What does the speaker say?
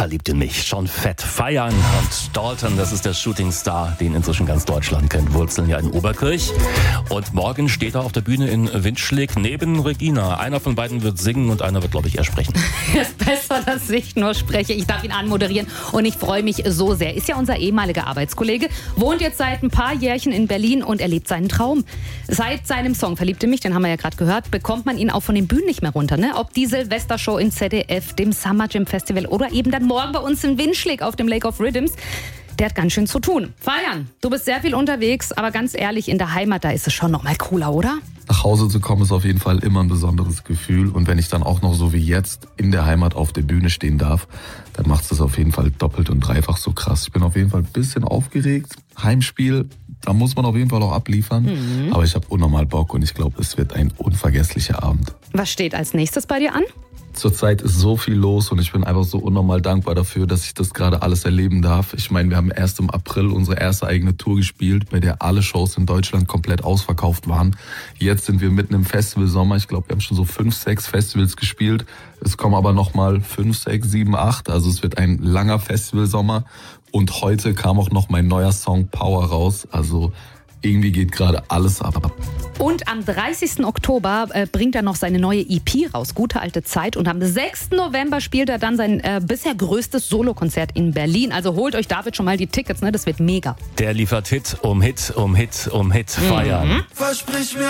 Verliebt in mich, schon fett feiern. Und Dalton, das ist der Shootingstar, den inzwischen ganz Deutschland kennt. Wurzeln ja in Oberkirch. Und morgen steht er auf der Bühne in Windschlick neben Regina. Einer von beiden wird singen und einer wird, glaube ich, eher sprechen. Es ist besser, dass ich nur spreche. Ich darf ihn anmoderieren und ich freue mich so sehr. Ist ja unser ehemaliger Arbeitskollege, wohnt jetzt seit ein paar Jährchen in Berlin und er lebt seinen Traum. Seit seinem Song Verliebt in mich, den haben wir ja gerade gehört, bekommt man ihn auch von den Bühnen nicht mehr runter. Ne? Ob die Silvestershow in ZDF, dem Summer Jam Festival oder eben dann morgen bei uns in Windschlick auf dem Lake of Rhythms. Der hat ganz schön zu tun. Feiern, du bist sehr viel unterwegs, aber ganz ehrlich, in der Heimat, da ist es schon noch mal cooler, oder? Nach Hause zu kommen ist auf jeden Fall immer ein besonderes Gefühl. Und wenn ich dann auch noch so wie jetzt in der Heimat auf der Bühne stehen darf, dann macht es das auf jeden Fall doppelt und dreifach so krass. Ich bin auf jeden Fall ein bisschen aufgeregt. Heimspiel, da muss man auf jeden Fall auch abliefern. Aber ich habe unnormal Bock und ich glaube, es wird ein unvergesslicher Abend. Was steht als nächstes bei dir an? Zurzeit ist so viel los und ich bin einfach so unnormal dankbar dafür, dass ich das gerade alles erleben darf. Ich meine, wir haben erst im April unsere erste eigene Tour gespielt, bei der alle Shows in Deutschland komplett ausverkauft waren. Jetzt sind wir mitten im Festivalsommer. Ich glaube, wir haben schon so 5, 6 Festivals gespielt. Es kommen aber nochmal 5, 6, 7, 8. Also es wird ein langer Festivalsommer. Und heute kam auch noch mein neuer Song Power raus. Also irgendwie geht gerade alles ab. Und am 30. Oktober bringt er noch seine neue EP raus, Gute alte Zeit. Und am 6. November spielt er dann sein bisher größtes Solokonzert in Berlin. Also holt euch David schon mal die Tickets, ne? Das wird mega. Der liefert Hit um Hit um Hit um Hit. Feiern. Versprich mir